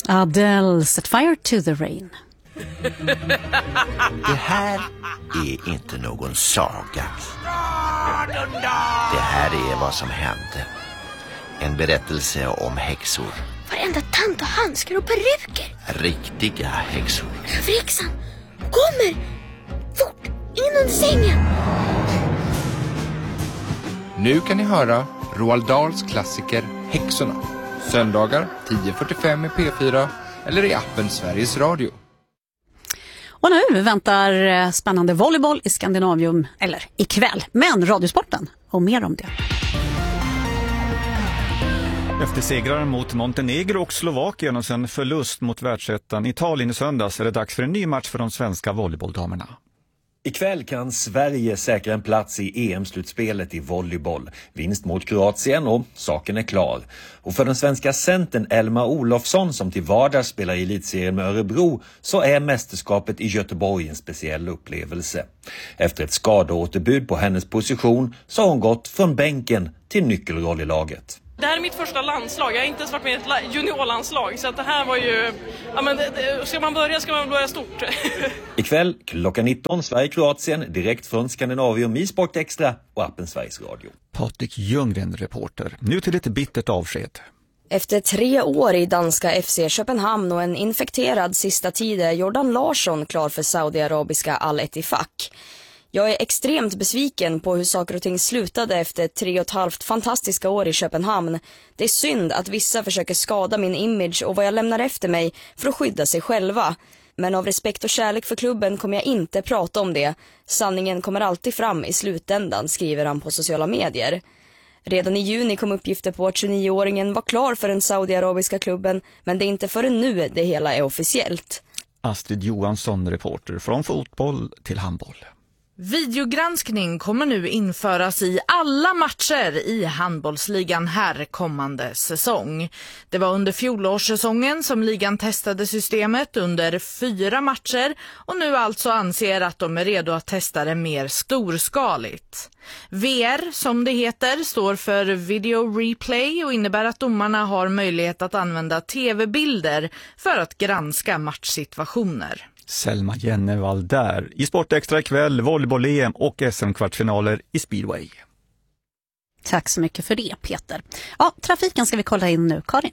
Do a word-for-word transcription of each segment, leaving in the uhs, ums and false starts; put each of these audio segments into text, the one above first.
Adele, Set Fire to the Rain. Det här är inte någon saga. Det här är vad som hände. En berättelse om häxor. Varenda tant och handskar och peruker. Riktiga häxor. Överhäxan kommer! Fort, in under sängen! Nu kan ni höra Roald Dahls klassiker Häxorna. Söndagar tio fyrtiofem i P fyra eller i appen Sveriges Radio. Och nu väntar spännande volleyboll i Skandinavium, eller ikväll, men Radiosporten och mer om det. Efter segrar mot Montenegro och Slovakien och sen förlust mot världsettan Italien i söndags är det dags för en ny match för de svenska volleybolldamerna. Ikväll kan Sverige säkra en plats i E M-slutspelet i volleyboll. Vinst mot Kroatien och saken är klar. Och för den svenska centern Elma Olofsson som till vardags spelar i elitserien med Örebro så är mästerskapet i Göteborg en speciell upplevelse. Efter ett skadeåterbud på hennes position så har hon gått från bänken till nyckelroll i laget. Det här är mitt första landslag. Jag har inte ens varit med i ett juniorlandslag. Så att det här var ju... Ja, men det, det, ska man börja ska man börja stort. Ikväll klockan nitton Sverige-Kroatien direkt från Skandinavium i Sport Extra och appen Sveriges Radio. Patrik Ljunggren, reporter. Nu till ett bittert avsked. Efter tre år i danska F C Köpenhamn och en infekterad sista tid är Jordan Larsson klar för saudiarabiska Al-Ettifaq. Jag är extremt besviken på hur saker och ting slutade efter tre och ett halvt fantastiska år i Köpenhamn. Det är synd att vissa försöker skada min image och vad jag lämnar efter mig för att skydda sig själva. Men av respekt och kärlek för klubben kommer jag inte prata om det. Sanningen kommer alltid fram i slutändan, skriver han på sociala medier. Redan i juni kom uppgifter på att tjugonioåringen var klar för den saudiarabiska klubben, men det är inte förrän nu det hela är officiellt. Astrid Johansson, reporter, från fotboll till handboll. Videogranskning kommer nu införas i alla matcher i handbollsligan här kommande säsong. Det var under fjolårssäsongen som ligan testade systemet under fyra matcher och nu alltså anser att de är redo att testa det mer storskaligt. V R, som det heter, står för Video Replay och innebär att domarna har möjlighet att använda tv-bilder för att granska matchsituationer. Selma Jennevall där. I Sport Extra ikväll, volleyboll-E M och S M-kvartsfinaler i speedway. Tack så mycket för det, Peter. Ja, trafiken ska vi kolla in nu. Karin.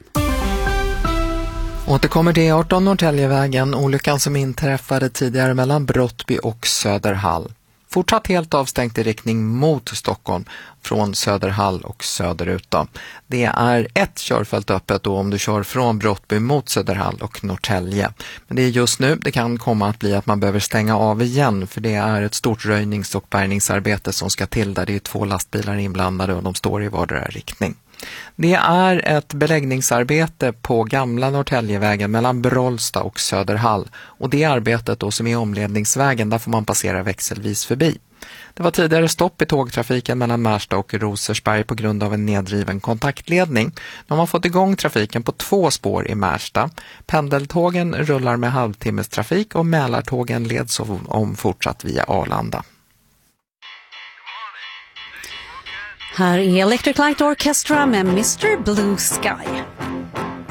Återkommer D arton Norrtäljevägen, olyckan som inträffade tidigare mellan Brottby och Söderhall. Fortsatt helt avstängt i riktning mot Stockholm från Söderhall och söderut. Då. Det är ett körfält öppet då om du kör från Brottby mot Söderhall och Norrtälje. Men det är just nu, det kan komma att bli att man behöver stänga av igen för det är ett stort röjnings- och bärgningsarbete som ska till där det är två lastbilar inblandade och de står i vardera riktning. Det är ett beläggningsarbete på gamla Norrtäljevägen mellan Brollsta och Söderhall och det arbetet då som är omledningsvägen där får man passera växelvis förbi. Det var tidigare stopp i tågtrafiken mellan Märsta och Rosersberg på grund av en nedriven kontaktledning. Nu har man fått igång trafiken på två spår i Märsta. Pendeltågen rullar med halvtimmestrafik och Mälartågen leds om fortsatt via Arlanda. Här är Electric Light Orchestra med mister Blue Sky.